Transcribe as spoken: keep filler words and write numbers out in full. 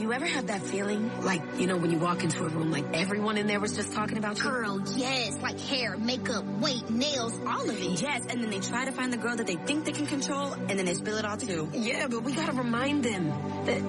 you ever have that feeling? Like, you know, when you walk into a room, like everyone in there was just talking about you? Girl, yes. Like hair, makeup, weight, nails, all of it. Yes, and then they try to find the girl that they think they can control, and then they spill it all too. Yeah, but we gotta remind them that